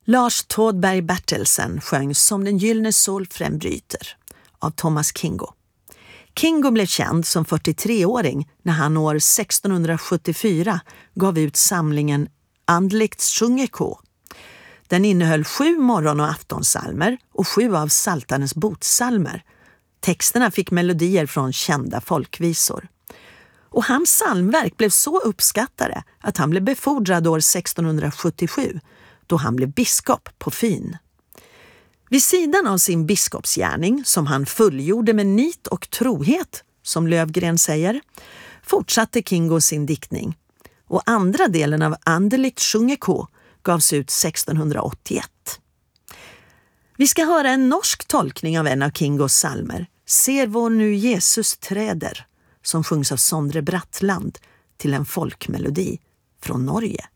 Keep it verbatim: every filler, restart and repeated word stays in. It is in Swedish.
Lars Tådberg Bertelsen sjöng Som den gyllene sol frembryter av Thomas Kingo. Kingo blev känd som fyrtiotreåring när han år sextonhundrasjuttiofyra gav ut samlingen Andligt sjunge K. Den innehöll sju morgon- och aftonsalmer och sju av Psaltarnes botsalmer. Texterna fick melodier från kända folkvisor. Och hans psalmverk blev så uppskattade att han blev befordrad år sextonhundrasjuttiosju då han blev biskop på Fyn. Vid sidan av sin biskopsgärning, som han fullgjorde med nit och trohet, som Lövgren säger, fortsatte Kingo sin diktning. Och andra delen av Andligt sjunge K gavs ut sextonhundraåttioett. Vi ska höra en norsk tolkning av en av Kingos psalmer, Ser vår nu Jesus träder, som sjungs av Sondre Brattland till en folkmelodi från Norge.